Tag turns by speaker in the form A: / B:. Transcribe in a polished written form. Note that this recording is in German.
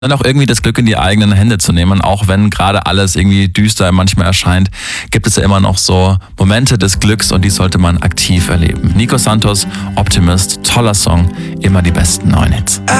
A: Dann auch irgendwie das Glück in die eigenen Hände zu nehmen, auch wenn gerade alles irgendwie düster manchmal erscheint, gibt es ja immer noch so Momente des Glücks und die sollte man aktiv erleben. Nico Santos, Optimist, toller Song, immer die besten neuen Hits.